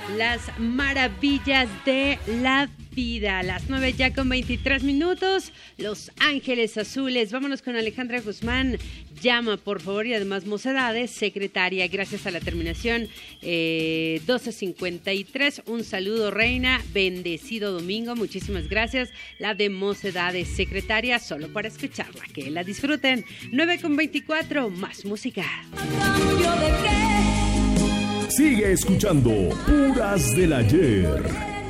Las maravillas de la vida. Las 9 ya con 23 minutos. Los Ángeles Azules. Vámonos con Alejandra Guzmán. Llama, por favor, y además Mocedades, secretaria, gracias a la terminación 1253. Un saludo, reina. Bendecido domingo. Muchísimas gracias. La de Mocedades, secretaria, solo para escucharla. Que la disfruten. 9 con 24. Más música. Sigue escuchando Puras del Ayer.